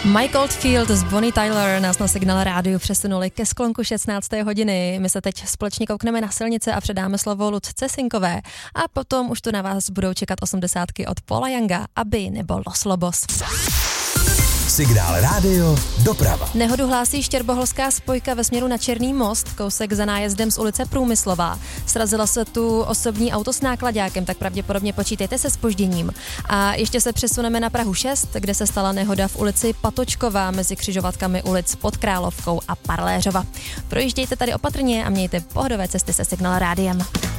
Mike Oldfield z Bonnie Tyler nás na Signál rádiu přesunuli ke sklonku 16. hodiny. My se teď společně koukneme na silnice a předáme slovo Lucce Sinkové. A potom už tu na vás budou čekat 80 od Paula Younga, Aby nebo Los Lobos. Signál rádio doprava. Nehodu hlásí štěrboholská spojka ve směru na Černý most, kousek za nájezdem z ulice Průmyslová. Srazila se tu osobní auto s náklaďákem, tak pravděpodobně počítejte se zpožděním. A ještě se přesuneme na Prahu 6, kde se stala nehoda v ulici Patočková mezi křižovatkami ulic Pod Královkou a Parléřova. Projíždějte tady opatrně a mějte pohodové cesty se Signál rádiem.